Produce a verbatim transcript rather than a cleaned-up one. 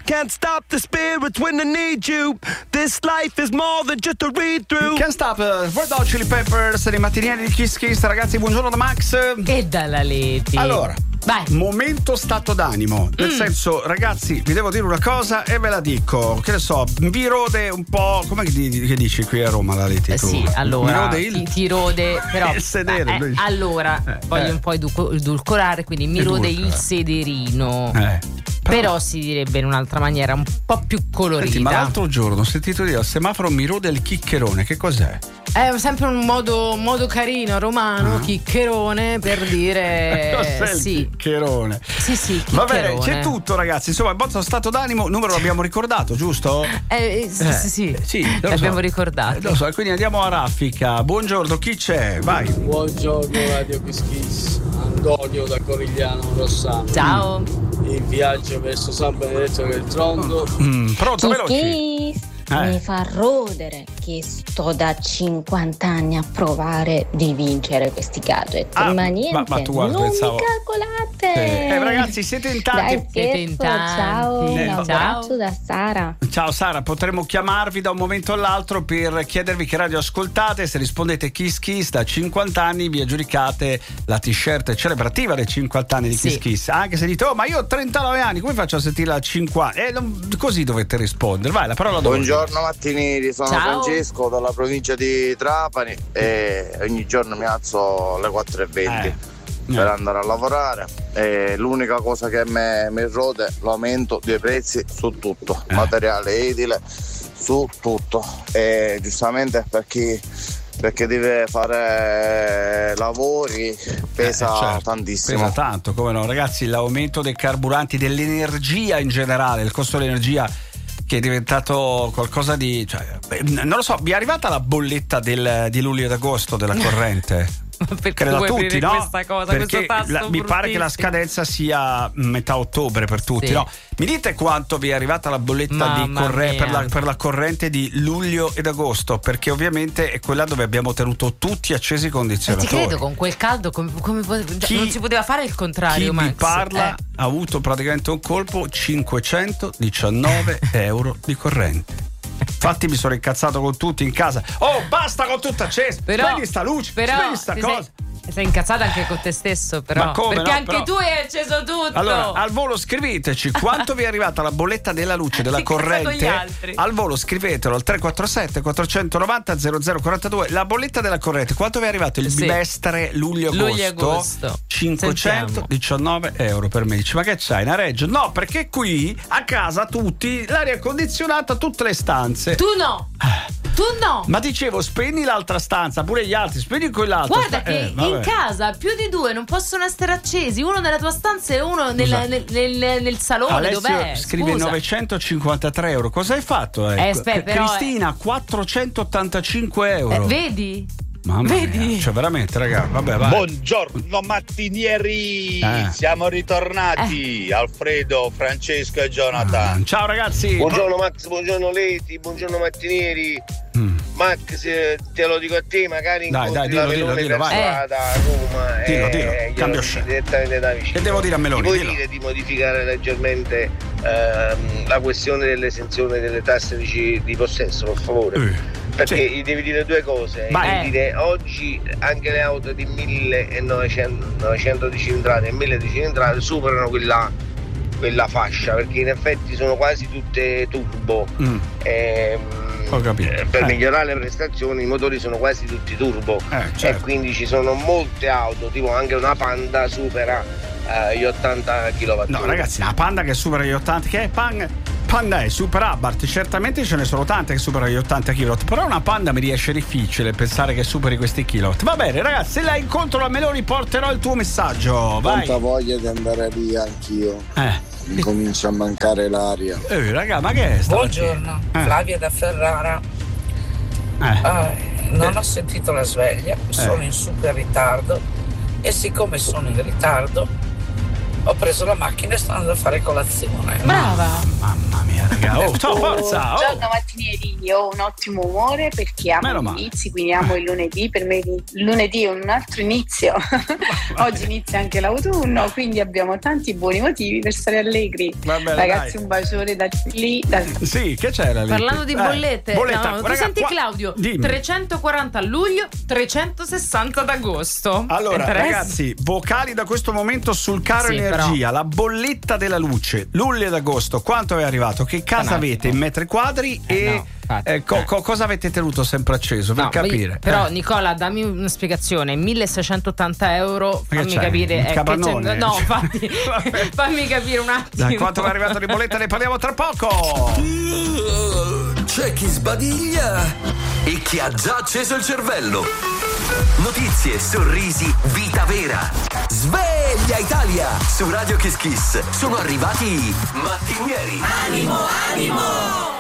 Can't stop the spirits when I need you. This life is more than just a read through. Can't stop, uh, Red Hot Chili Peppers, dei mattinieri di Kiss Kiss. Ragazzi, buongiorno da Max e dalla Leti. Allora, vai. Momento stato d'animo. Nel mm. senso, ragazzi, vi devo dire una cosa e ve la dico. Che ne so, vi rode un po'. Come che dici qui a Roma la Leti? Eh, sì, allora. Mi rode il... Ti, ti rode, però. il sedere. Eh, allora, eh, voglio eh. un po' edulcorare, quindi mi rode il sederino. Eh. Però, però si direbbe in un'altra maniera, un po' più colorita. Senti, ma l'altro giorno ho sentito dire al semaforo mi rode il chiccherone. Che cos'è? È sempre un modo, modo carino romano, uh-huh. chiccherone, per dire sì. Chiccherone. Sì, sì, chiccherone. Va bene, c'è tutto, ragazzi. Insomma, il vostro stato d'animo, numero l'abbiamo ricordato, giusto? Eh, sì, eh, sì, sì. L'abbiamo so. ricordato. Lo so, quindi andiamo a raffica. Buongiorno, chi c'è? Vai. Buongiorno Radio Kiss Kiss. Antonio da Corigliano Rossano. Ciao. In viaggio verso San Benedetto del Tronto. Mm, pronto, Kiss veloci. Kiss. Eh. Mi fa rodere che sto da cinquanta anni a provare di vincere questi gadget, ah, ma niente, ma, ma tu guarda, non pensavo... mi calcolate. Eh, eh, ragazzi, siete in tanti. Dai, siete in tanti. Ciao, eh, un abbraccio ciao. da Sara. Ciao Sara, potremmo chiamarvi da un momento all'altro per chiedervi che radio ascoltate. Se rispondete Kiss Kiss da cinquanta anni vi aggiudicate la t-shirt celebrativa dei cinquanta anni di Kiss sì. Kiss. Anche se dite, oh ma io ho trentanove anni, come faccio a sentire la cinquanta? Eh, non, così dovete rispondere. Vai, la parola dopo. Buongiorno mattinieri, sono Ciao. Francesco dalla provincia di Trapani e ogni giorno mi alzo alle quattro e venti eh. per andare a lavorare e l'unica cosa che me, mi rode è l'aumento dei prezzi su tutto, eh. materiale edile, su tutto e giustamente per chi perché deve fare lavori pesa eh, certo, tantissimo. Pesa tanto, come no, ragazzi, l'aumento dei carburanti, dell'energia in generale, il costo dell'energia che è diventato qualcosa di, cioè, non lo so, vi è arrivata la bolletta del, di luglio ed agosto della corrente? Credo a tutti, no? Questa cosa, perché la, mi pare che la scadenza sia metà ottobre per tutti, sì. no? Mi dite quanto vi è arrivata la bolletta di corre- per, la, per la corrente di luglio ed agosto? Perché ovviamente è quella dove abbiamo tenuto tutti accesi i condizionatori. Ma ti credo, con quel caldo come, come chi, non si poteva fare il contrario. Chi Max. vi parla eh. ha avuto praticamente un colpo cinquecentodiciannove euro di corrente. Infatti mi sono incazzato con tutti in casa. Oh, basta con tutto acceso. Però, spegni sta luce, però, spegni sta cosa. Sei... Sei incazzato anche con te stesso, però. Ma come, perché no, anche però... tu hai acceso tutto. Allora, al volo scriveteci quanto vi è arrivata la bolletta della luce, della corrente. Al volo scrivetelo al tre quattro sette quattro nove zero zero zero quattro due. La bolletta della corrente, quanto vi è arrivato il sì. bimestre luglio-agosto? Luglio-agosto. cinquecentodiciannove euro per me. Dici, ma che c'hai, una Reggio? No, perché qui a casa tutti l'aria condizionata, tutte le stanze. Tu no. Tu no. Ma dicevo, spegni l'altra stanza, pure gli altri, spegni quell'altra. Guarda sta- che eh, in casa più di due non possono essere accesi, uno nella tua stanza e uno nel, nel, nel, nel salone. Alessio dov'è? scrive Scusa. novecentocinquantatré euro. Cosa hai fatto? Eh, aspetta, però, Cristina, eh. quattrocentottantacinque euro. Eh, vedi? Mamma Vedi? mia, cioè veramente, raga, vabbè, vai. Buongiorno mattinieri, eh. siamo ritornati. Eh. Alfredo, Francesco e Jonathan. Ah, ciao ragazzi. Buongiorno Max, buongiorno Leti, buongiorno mattinieri. Mm. Max, te lo dico a te, magari dai, dai, dillo, la Melone dillo, dillo, per strada a Roma. Dillo, dillo, eh, cambio scena. Direttamente da vicino. Che devo dire a Meloni? Ti puoi dillo. dire di modificare leggermente ehm, la questione dell'esenzione delle tasse di, di possesso, per favore? Eh. Perché sì. gli devi dire due cose. Vai. Devi dire oggi anche le auto di millenovecento di cilindrate e mille di cilindrate superano quella, quella fascia, perché in effetti sono quasi tutte turbo. Mm. Ehm, Ho capito. Per eh. migliorare le prestazioni i motori sono quasi tutti turbo, eh, certo. e quindi ci sono molte auto, tipo anche una Panda supera eh, gli ottanta chilowatt. No ragazzi, una Panda che supera gli ottanta, che è pan, Panda è Super Abarth, certamente ce ne sono tante che superano gli ottanta chilowatt, però una Panda mi riesce difficile pensare che superi questi kilowatt. Va bene ragazzi, se la incontro la Meloni porterò il tuo messaggio. Vai. Quanta voglia di andare via anch'io. Eh. Mi comincia a mancare l'aria. Eh, raga, ma che è? Buongiorno, eh. Flavia da Ferrara. Eh. Eh, non ho sentito la sveglia, sono eh. in super ritardo e siccome sono in ritardo ho preso la macchina e sto andando a fare colazione. Brava! Mamma mia, raga. Oh, forza! Oh. Buongiorno mattinieri, io ho un ottimo umore perché amo gli inizi, quindi amo il lunedì. Per me il lunedì è un altro inizio. Oggi inizia anche l'autunno, quindi abbiamo tanti buoni motivi per stare allegri. Vabbè, ragazzi, dai. Un bacione da lì. Da... Sì, che c'era lì? Parlando di bollette, eh, bolletta, no, tu raga, senti qua... Claudio, Dimmi. trecentoquaranta a luglio, trecentosessanta ad agosto. Allora, Interessa? ragazzi, vocali da questo momento sul caro Sì, energia, però. La bolletta della luce, luglio ed agosto, quanto è arrivato? Che casa no, avete no. in metri quadri Eh, e no, infatti, eh, co- eh. co- cosa avete tenuto sempre acceso per No, capire? Però Eh. Nicola, dammi una spiegazione. milleseicentottanta euro, Che fammi c'è? capire. Il eh, che capannone? c'è- no, infatti, fammi capire un attimo. Dai, quanto è arrivato di bolletta ne parliamo tra poco. C'è chi sbadiglia e chi ha già acceso il cervello. Notizie, sorrisi, vita vera. Sveglia Italia! Su Radio Kiss Kiss sono arrivati i mattinieri. Animo, animo!